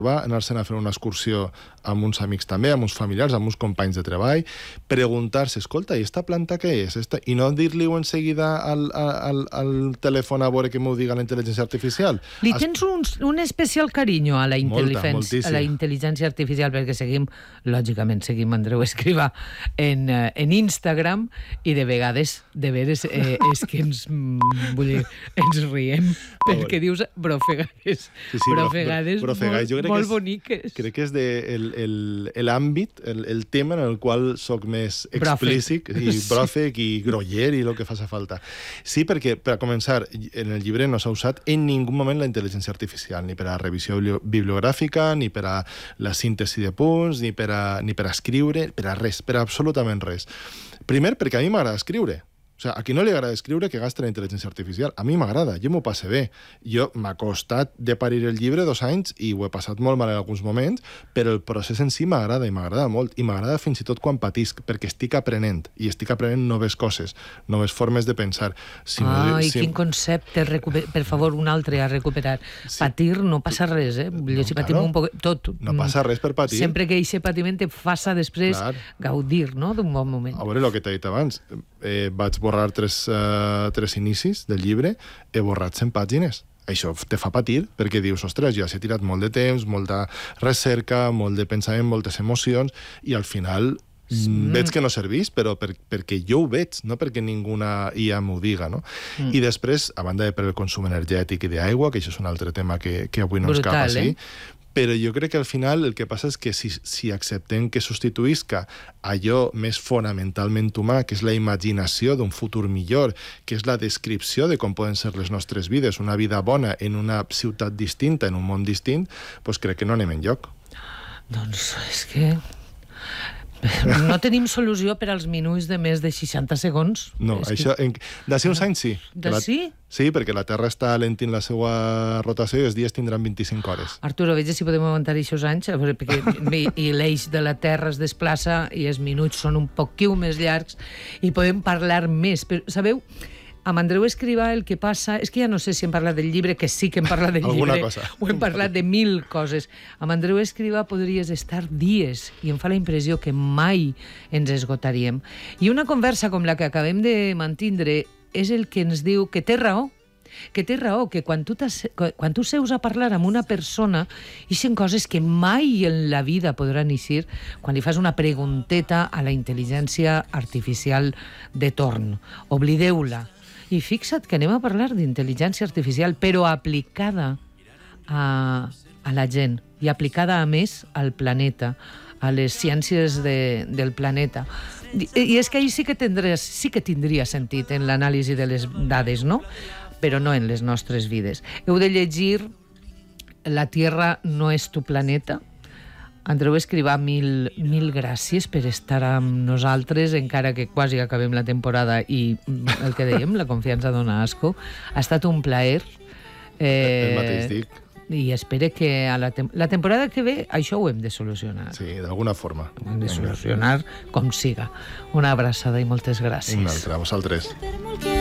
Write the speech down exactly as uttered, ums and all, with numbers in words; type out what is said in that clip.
va anar-se'n a fer una excursió amb uns amics també, amb uns familiars, amb uns companys de treball, preguntar-se, escolta, i esta planta què és? Esta... I no dir-li-ho en seguida al, al, al telèfon a veure que m'ho diga la intel·ligència artificial. Li tens un, un especial carinyo a la, Molta, a la intel·ligència artificial, perquè seguim, lògicament, seguim Andreu Escrivà en, en Instagram, i de vegades, de veres, eh, és que ens, vull dir, ens riem, perquè dius brofegades, sí, sí, brofegades bro, bro, molt, molt boniques. Crec que és de l'àmbit, el, el, el tema en el qual soc més explícit, i bròfec, i groller, i el que faci falta. Sí, perquè, per a començar, en el llibre no s'ha usat en ningú moment la intel·ligència artificial, ni per a revisió bibliogràfica, ni per a la síntesi de punts, ni per a, ni per a escriure, per a res, per a absolutament res. Primer, perquè a mi m'agrada escriure. O sigui, a qui no li agrada escriure que gasta la intel·ligència artificial. A mi m'agrada, jo m'ho passe bé. Jo m'ha costat de parir el llibre dos anys i ho he passat molt mal en alguns moments, però el procés en si m'agrada i m'agrada molt. I m'agrada fins i tot quan patisc, perquè estic aprenent. I estic aprenent noves coses, noves formes de pensar. Si ah, no, i si... quin concepte, per favor, un altre a recuperar. Sí. Patir no passa res, eh? No, si patim claro. un poc... Tot. No passa res per patir. Sempre que aquest patiment te faça després clar. gaudir, no?, d'un bon moment. A veure, el que t'he dit abans, eh, vaig borrar tres, uh, tres inicis del llibre, he borrat cent pàgines. Això te fa patir, perquè dius, ostres, ja s'ha tirat molt de temps, molta recerca, molt de pensament, moltes emocions, i al final mm. veig que no serveix, però per, perquè jo ho veig, no perquè ninguna I A m'ho diga, no? Mm. I després, a banda de per el consum energètic i d'aigua, que això és un altre tema que, que avui no ens Brutal, cap així, eh? però jo crec que al final el que passa és que si, si acceptem que substituïsca allò més fonamentalment humà, que és la imaginació d'un futur millor, que és la descripció de com poden ser les nostres vides, una vida bona en una ciutat distinta, en un món distint, doncs crec que no anem enlloc. Doncs és que... no tenim solució per als minuts de més de seixanta segons. No, és això... Que... En... D'ací uns anys sí. D'ací? La... Sí, perquè la Terra està lentint la seva rotació i els dies tindran vint-i-cinc hores. Arturo, veig si podem aguantar aquests anys, perquè i l'eix de la Terra es desplaça i els minuts són un poquiu més llargs i podem parlar més. Però, sabeu, amb Andreu Escrivà el que passa... És que ja no sé si hem parlat del llibre, que sí que hem parlat del Alguna llibre. Cosa. O hem parlat de mil coses. Amb Andreu Escrivà podries estar dies i em fa la impressió que mai ens esgotaríem. I una conversa com la que acabem de mantindre és el que ens diu que té raó, que té raó, que quan tu, quan tu seus a parlar amb una persona ixen coses que mai en la vida podran eixir quan li fas una pregunteta a la intel·ligència artificial de torn. Oblideu-la. I fixa't que anem a parlar d'intel·ligència artificial, però aplicada a, a la gent i aplicada, a més, al planeta, a les ciències de, del planeta. I, i és que ahir sí que, tindries, sí que tindria sentit en l'anàlisi de les dades, no? Però no en les nostres vides. Heu de llegir La Tierra no és tu planeta. Andreu Escrivà, mil, mil gràcies per estar amb nosaltres, encara que quasi acabem la temporada i el que dèiem, la confiança dona asco. Ha estat un plaer. Eh, el mateix dic. I espero que a la, tem la temporada que ve això ho hem de solucionar. Sí, d'alguna forma. Ho hem de solucionar com siga. Una abraçada i moltes gràcies. Una altra, a vosaltres.